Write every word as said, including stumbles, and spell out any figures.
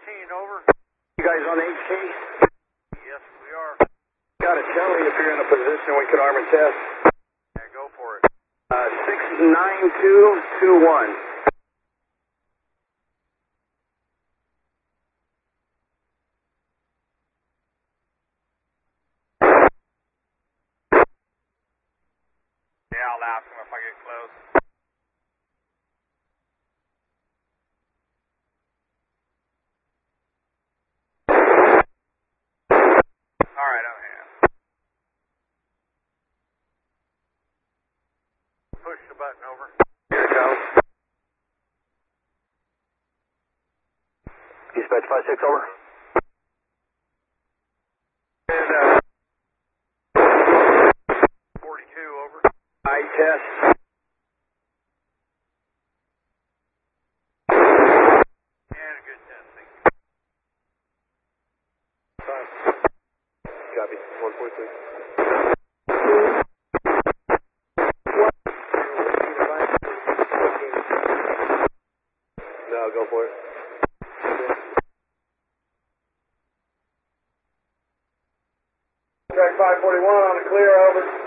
fourteen, over. You guys on H K? Yes, we are. Got a Charlie if you're in a position we could arm and test. Yeah, go for it. Uh, six nine two two one. Yeah, I'll ask him if I get close. All right, I'm here. Push the button, over. Here it comes. Dispatch five six, over. And, uh, forty-two, over. I test. And good testing. Copy. one four three. No, go for it. Track five forty-one on the clear, over.